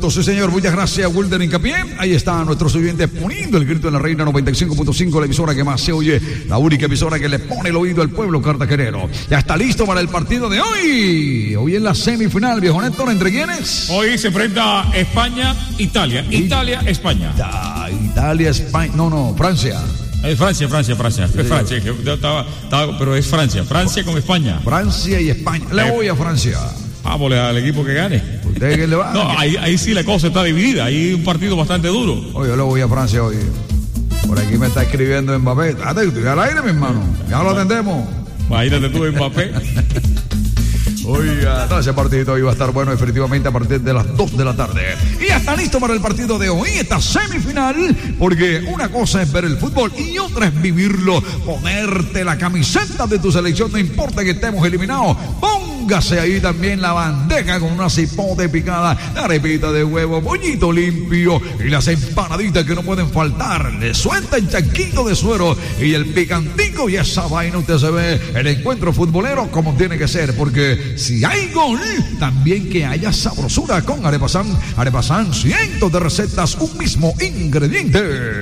Sí señor, muchas gracias Wilder Hincapié. Ahí está nuestro oyente poniendo el grito en la Reina 95.5, la emisora que más se oye, la única emisora que le pone el oído al pueblo cartagenero. Ya está listo para el partido de hoy. Hoy en la semifinal, viejo Néstor, ¿entre quiénes? Hoy se enfrenta España, Italia. Italia, España. Italia, España. No, Francia. Francia. Es Francia. Pero es Francia. Francia con España. Francia y España. Le voy a Francia. Vámonos al equipo que gane. ¿Usted qué le va? No, ahí sí la cosa está dividida. Ahí un partido bastante duro. Oye, yo le voy a Francia hoy. Por aquí me está escribiendo Mbappé. Estoy al aire, mi hermano. Ya lo atendemos. Imagínate tú, Mbappé. Oiga, ese partido hoy va a estar bueno efectivamente a partir de las 2 de la tarde. Y ya está listo para el partido de hoy, esta semifinal, porque una cosa es ver el fútbol y otra es vivirlo. Ponerte la camiseta de tu selección, no importa que estemos eliminados. Póngase ahí también la bandeja con una cipote picada, la arepita de huevo, pollito limpio y las empanaditas que no pueden faltar. Le suelta el chanquito de suero y el picantico y esa vaina usted se ve el encuentro futbolero como tiene que ser, porque si hay gol, también que haya sabrosura con Arepasan. Arepasan, cientos de recetas, un mismo ingrediente.